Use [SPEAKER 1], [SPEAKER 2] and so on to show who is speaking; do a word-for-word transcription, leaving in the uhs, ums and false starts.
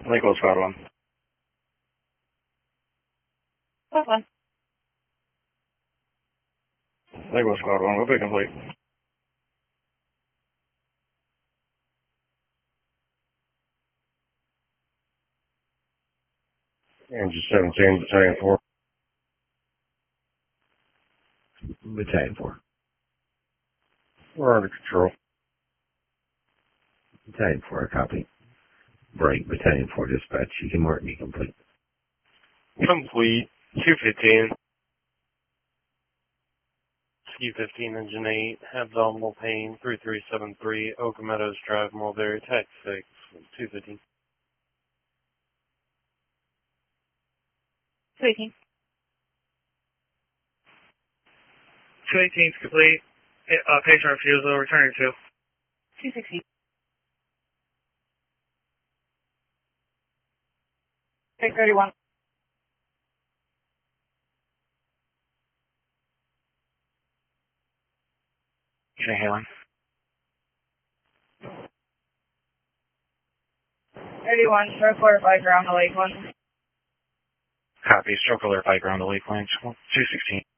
[SPEAKER 1] Lake Squad one.
[SPEAKER 2] That's one.
[SPEAKER 1] Lake Squad one, we'll be complete. Engine seventeen, Battalion four.
[SPEAKER 3] Battalion four.
[SPEAKER 1] We're under control.
[SPEAKER 3] Battalion four, copy. Break, Battalion four dispatch. You can mark me complete.
[SPEAKER 4] Complete. two fifteen. U fifteen, Engine eight, abdominal pain, three three seven three, Oak Meadows Drive, Mulberry, Tech six, two fifteen.
[SPEAKER 2] two eighteen.
[SPEAKER 5] two eighteen is complete. Uh, patient refusal, returning to.
[SPEAKER 2] two sixteen. six thirty-one.
[SPEAKER 1] Okay, Helen.
[SPEAKER 2] thirty-one, stroke clarified ground to Lake one.
[SPEAKER 1] Copy, stroke alert by ground to Lake Lane, two sixteen.